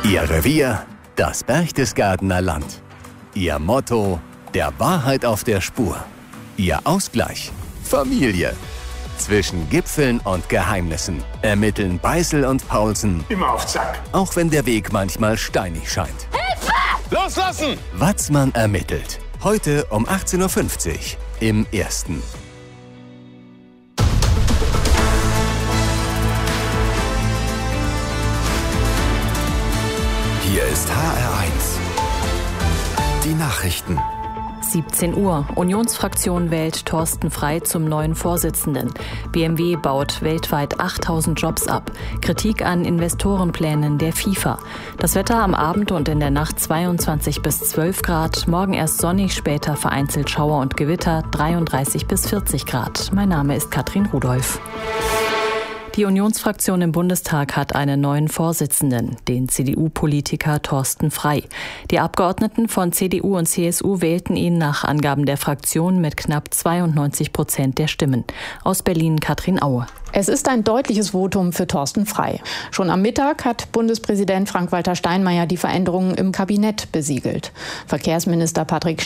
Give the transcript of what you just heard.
Ihr Revier, das Berchtesgadener Land. Ihr Motto, der Wahrheit auf der Spur. Ihr Ausgleich, Familie. Zwischen Gipfeln und Geheimnissen ermitteln Beißel und Paulsen immer auf Zack. Auch wenn der Weg manchmal steinig scheint. Hilfe! Loslassen! Watzmann ermittelt. Heute um 18.50 Uhr im Ersten. Hier ist HR1. Die Nachrichten. 17 Uhr. Unionsfraktion wählt Thorsten Frey zum neuen Vorsitzenden. BMW baut weltweit 8000 Jobs ab. Kritik an Investorenplänen der FIFA. Das Wetter am Abend und in der Nacht 22 bis 12 Grad. Morgen erst sonnig, später vereinzelt Schauer und Gewitter 33 bis 40 Grad. Mein Name ist Katrin Rudolph. Die Unionsfraktion im Bundestag hat einen neuen Vorsitzenden, den CDU-Politiker Thorsten Frey. Die Abgeordneten von CDU und CSU wählten ihn nach Angaben der Fraktion mit knapp 92% der Stimmen. Aus Berlin Katrin Aue. Es ist ein deutliches Votum für Thorsten Frey. Schon am Mittag hat Bundespräsident Frank-Walter Steinmeier die Veränderungen im Kabinett besiegelt. Verkehrsminister Patrick